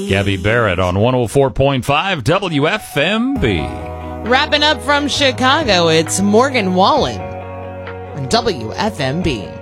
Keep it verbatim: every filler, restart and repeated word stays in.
Gabby Barrett on one oh four point five W F M B. Wrapping up from Chicago, it's Morgan Wallen on W F M B.